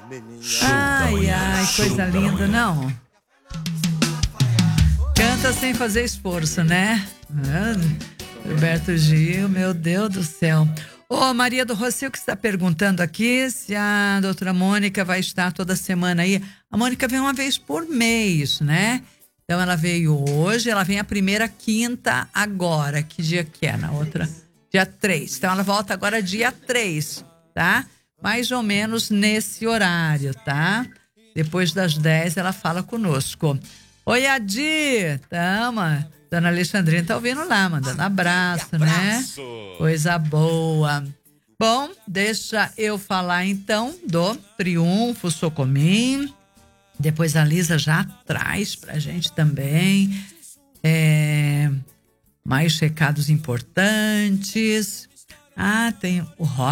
Ai, ai, coisa linda, não? Canta sem fazer esforço, né? Roberto Gil, meu Deus do céu. Ô, Maria do Rocio que está perguntando aqui se a doutora Mônica vai estar toda semana aí. A Mônica vem uma vez por mês, né? Então ela veio hoje, ela vem a primeira quinta agora. Que dia que é? Na outra? Dia 3. Então ela volta agora dia 3, tá? Mais ou menos nesse horário, tá? Depois das 10 ela fala conosco. Oi, Adi! Tamo. Dona Alexandrina tá ouvindo lá, mandando abraço, né? Coisa boa. Bom, deixa eu falar então do Triunfo Socomim. Depois a Lisa já traz pra gente também mais recados importantes. Ah, tem o